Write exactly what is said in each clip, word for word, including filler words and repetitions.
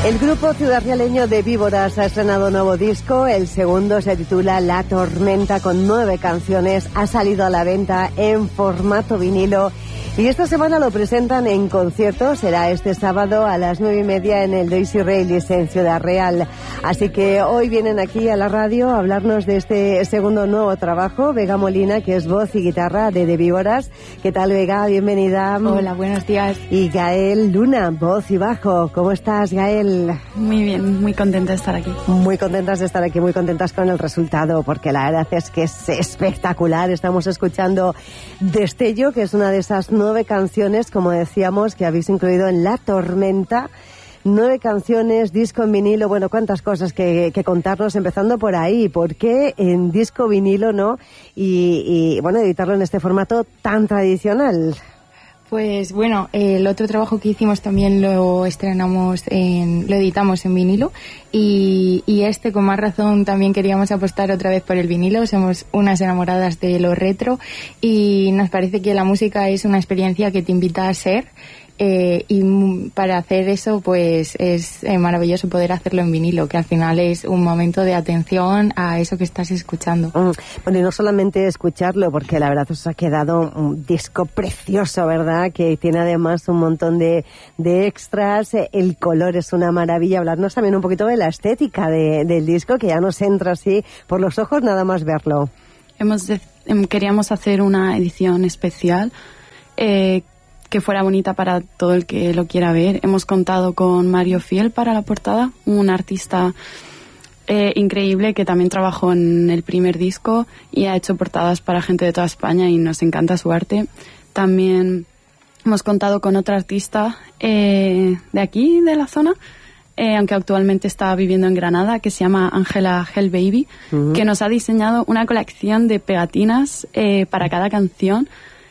El grupo ciudadrealeño de Víboras ha estrenado un nuevo disco. El segundo se titula La Tormenta, con nueve canciones. Ha salido a la venta en formato vinilo. Y esta semana lo presentan en concierto. Será este sábado a las nueve y media en el Daisy Railis en Ciudad Real. Así que hoy vienen aquí a la radio a hablarnos de este segundo nuevo trabajo. Vega Molina, que es voz y guitarra de The Víboras. ¿Qué tal, Vega? Bienvenida. Hola, buenos días. Y Gael Luna, voz y bajo. ¿Cómo estás, Gael? Muy bien, muy contenta de estar aquí. Muy contentas de estar aquí, muy contentas con el resultado, porque la verdad es que es espectacular. Estamos escuchando Destello, que es una de esas nueve canciones, como decíamos, que habéis incluido en La Tormenta. Nueve canciones, disco en vinilo, bueno, cuántas cosas que, que contarnos, empezando por ahí. ¿Por qué en disco vinilo, no? Y, y bueno, editarlo en este formato tan tradicional. Pues bueno, el otro trabajo que hicimos también lo estrenamos, en, lo editamos en vinilo y, y este con más razón también queríamos apostar otra vez por el vinilo. Somos unas enamoradas de lo retro y nos parece que la música es una experiencia que te invita a ser. Eh, y para hacer eso pues es eh, maravilloso poder hacerlo en vinilo, que al final es un momento de atención a eso que estás escuchando. Mm, bueno, y no solamente escucharlo, porque la verdad os ha quedado un disco precioso, ¿verdad? Que tiene además un montón de, de extras. El color es una maravilla. Hablarnos también un poquito de la estética de, del disco, que ya nos entra así por los ojos nada más verlo. Hemos de, queríamos hacer una edición especial eh, que fuera bonita para todo el que lo quiera ver. Hemos contado con Mario Fiel para la portada, un artista eh, increíble que también trabajó en el primer disco y ha hecho portadas para gente de toda España y nos encanta su arte. También hemos contado con otra artista eh, de aquí, de la zona, eh, aunque actualmente está viviendo en Granada, que se llama Ángela Hellbaby, uh-huh. que nos ha diseñado una colección de pegatinas eh, para cada canción.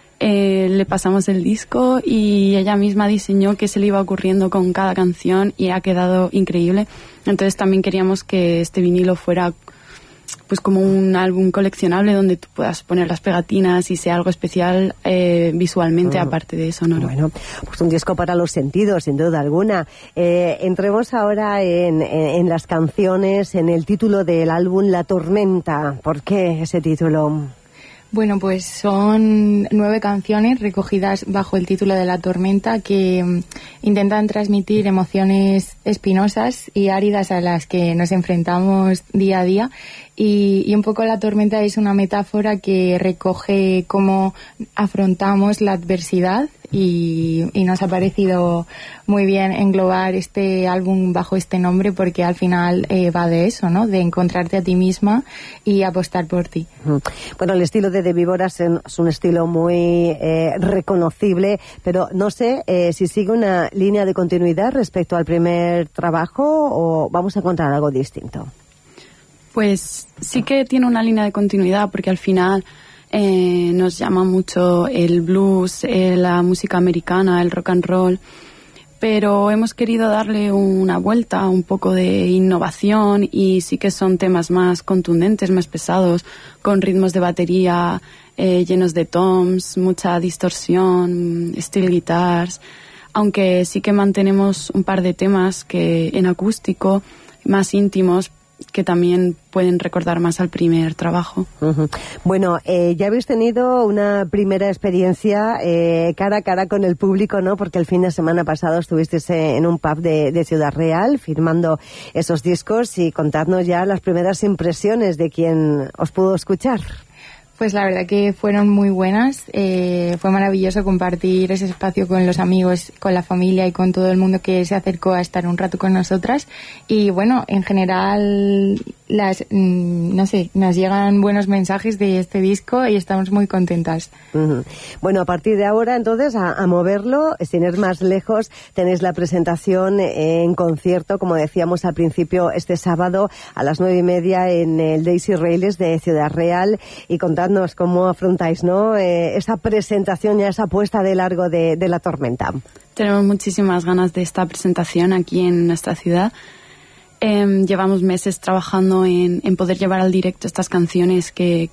Eh, le pasamos el disco y ella misma diseñó qué se le iba ocurriendo con cada canción y ha quedado increíble. Entonces también queríamos que este vinilo fuera pues como un álbum coleccionable donde tú puedas poner las pegatinas y sea algo especial eh, visualmente, mm. aparte de sonoro. Bueno, pues un disco para los sentidos, sin duda alguna. Eh, entremos ahora en, en, en las canciones, en el título del álbum La Tormenta. ¿Por qué ese título? Bueno, pues son nueve canciones recogidas bajo el título de La Tormenta que um, intentan transmitir emociones espinosas y áridas a las que nos enfrentamos día a día. Y, y un poco La Tormenta es una metáfora que recoge cómo afrontamos la adversidad y, y nos ha parecido muy bien englobar este álbum bajo este nombre porque al final eh, va de eso, ¿no? De encontrarte a ti misma y apostar por ti. Bueno, el estilo de The Víboras es un estilo muy eh, reconocible, pero no sé eh, si sigue una línea de continuidad respecto al primer trabajo o vamos a encontrar algo distinto. Pues sí que tiene una línea de continuidad porque al final eh, nos llama mucho el blues, eh, la música americana, el rock and roll, pero hemos querido darle una vuelta, un poco de innovación y sí que son temas más contundentes, más pesados, con ritmos de batería eh, llenos de toms, mucha distorsión, steel guitars, aunque sí que mantenemos un par de temas que en acústico, más íntimos, que también pueden recordar más al primer trabajo. Uh-huh. Bueno, eh, ya habéis tenido una primera experiencia eh, cara a cara con el público, ¿no? Porque el fin de semana pasado estuvisteis en un pub de, de Ciudad Real firmando esos discos y contadnos ya las primeras impresiones de quien os pudo escuchar. Pues la verdad que fueron muy buenas. Eh, fue maravilloso compartir ese espacio con los amigos, con la familia y con todo el mundo que se acercó a estar un rato con nosotras. Y bueno, en general, las, no sé, nos llegan buenos mensajes de este disco y estamos muy contentas. Uh-huh. Bueno, a partir de ahora, entonces, a, a moverlo, sin ir más lejos, tenéis la presentación en concierto, como decíamos al principio, este sábado a las nueve y media en el Daisy Railis de Ciudad Real y contadnos cómo afrontáis, ¿no? Eh, esa presentación y esa puesta de largo de, de La Tormenta. Tenemos muchísimas ganas de esta presentación aquí en nuestra ciudad. Eh, llevamos meses trabajando en, en poder llevar al directo estas canciones que, que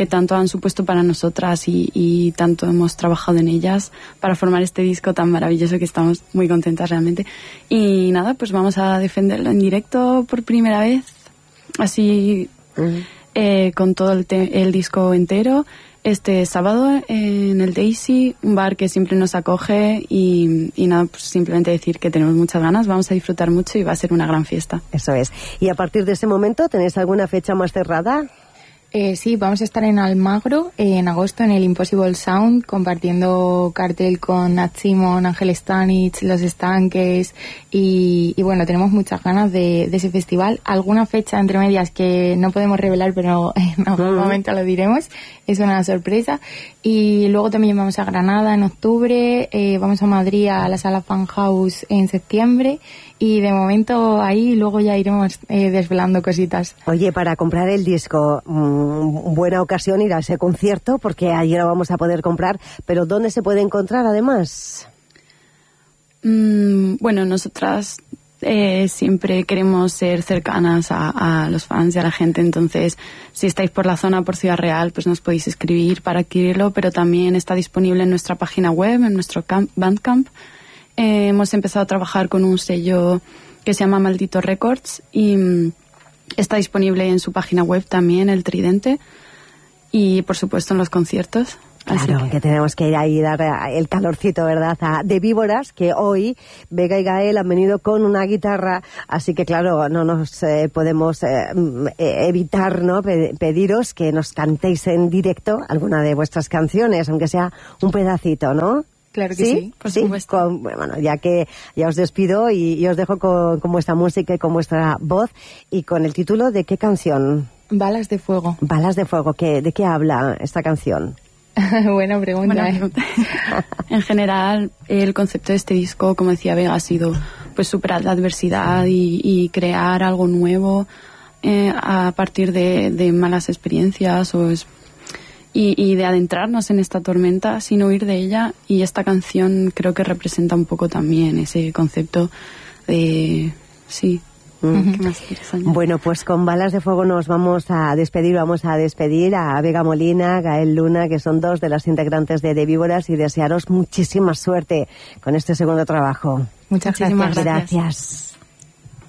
que tanto han supuesto para nosotras y, y tanto hemos trabajado en ellas para formar este disco tan maravilloso que estamos muy contentas realmente. Y nada, pues vamos a defenderlo en directo por primera vez, así uh-huh. eh, con todo el, te- el disco entero. Este sábado en el Daisy, un bar que siempre nos acoge y, y nada, pues simplemente decir que tenemos muchas ganas, vamos a disfrutar mucho y va a ser una gran fiesta. Eso es. ¿Y a partir de ese momento tenéis alguna fecha más cerrada? Eh, sí, vamos a estar en Almagro eh, en agosto en el Impossible Sound compartiendo cartel con Nat Simon, Ángel Stanich, Los Estanques y, y bueno, tenemos muchas ganas de, de ese festival. Alguna fecha entre medias que no podemos revelar, pero en algún uh-huh. momento lo diremos, es una sorpresa. Y luego también vamos a Granada en octubre, eh, vamos a Madrid a la Sala Fan House en septiembre y de momento ahí luego ya iremos eh, desvelando cositas. Oye, para comprar el disco, mmm, buena ocasión ir a ese concierto porque allí lo vamos a poder comprar, pero ¿dónde se puede encontrar además? Mm, bueno, nosotras eh, siempre queremos ser cercanas a, a los fans y a la gente, entonces si estáis por la zona, por Ciudad Real, pues nos podéis escribir para adquirirlo, pero también está disponible en nuestra página web, en nuestro camp, Bandcamp. Eh, hemos empezado a trabajar con un sello que se llama Maldito Records y mm, está disponible en su página web también, El Tridente, y por supuesto en los conciertos. Claro, que... que tenemos que ir ahí y dar el calorcito, ¿verdad? A De Víboras, que hoy Vega y Gael han venido con una guitarra, así que claro, no nos eh, podemos eh, evitar, ¿no? Pe- pediros que nos cantéis en directo alguna de vuestras canciones, aunque sea un pedacito, ¿no? Claro que sí, sí por sí, supuesto. Con, bueno, ya que ya os despido y, y os dejo con, con vuestra música y con vuestra voz y con el título de ¿qué canción? Balas de Fuego. Balas de Fuego, ¿qué, ¿de qué habla esta canción? Buena pregunta. Buena pregunta. En general, el concepto de este disco, como decía Vega, ha sido pues superar la adversidad y, y crear algo nuevo eh, a partir de, de malas experiencias o es, y, y de adentrarnos en esta tormenta sin huir de ella. Y esta canción creo que representa un poco también ese concepto de... sí. Uh-huh. ¿Qué más quieres añadir? Bueno, pues con Balas de Fuego nos vamos a despedir, vamos a despedir a Vega Molina, Gael Luna, que son dos de las integrantes de De Víboras, y desearos muchísima suerte con este segundo trabajo. Muchas Muchísimas gracias. Gracias.